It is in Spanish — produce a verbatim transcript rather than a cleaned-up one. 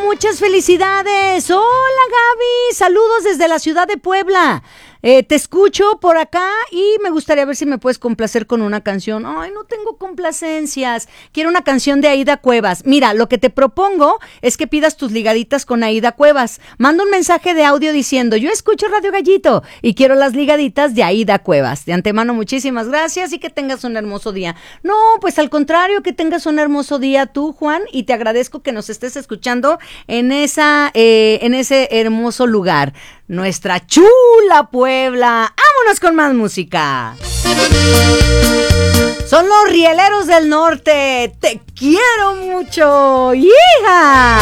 muchas felicidades. Hola Gaby, saludos desde la ciudad de Puebla. Eh, te escucho por acá y me gustaría ver si me puedes complacer con una canción. Ay, no tengo complacencias. Quiero una canción de Aida Cuevas. Mira, lo que te propongo es que pidas tus ligaditas con Aida Cuevas. Manda un mensaje de audio diciendo, yo escucho Radio Gallito y quiero las ligaditas de Aida Cuevas. De antemano, muchísimas gracias y que tengas un hermoso día. No, pues al contrario, que tengas un hermoso día tú, Juan, y te agradezco que nos estés escuchando en esa, eh, en ese hermoso lugar. Nuestra chula Puebla. ¡Vámonos con más música! Son los Rieleros del Norte. ¡Te quiero mucho! ¡Hija!